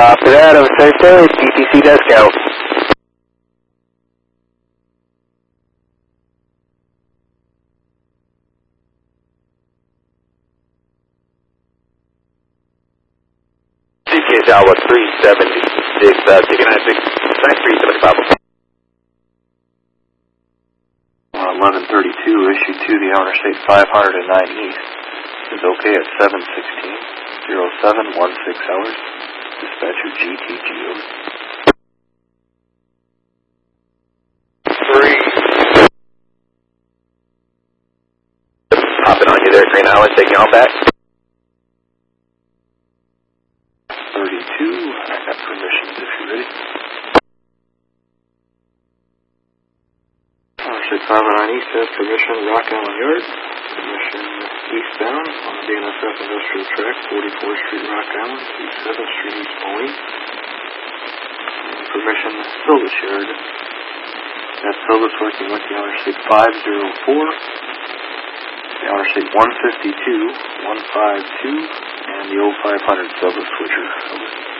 Copy that. Have a safe day. TTC discount. TTC Java 376, ticket 9375. 1132, issued to the Outer State 509 East. Is okay at 7:16:07:16 hours. Dispatcher GTGO. 3. Hopping on you there, Green Island, taking on back. 32, I got permissions if you're ready. Outer State 509 East has permission, Rock Island Yard. Permission eastbound on the BNSF Industrial Track, 44th Street, Rock Island, to 7th Street, East Moline. Permission, Silvis Yard. That's Silvis working with the Outer State 504, the Outer State 152, 152, and the 0500 Silvis switcher. Over.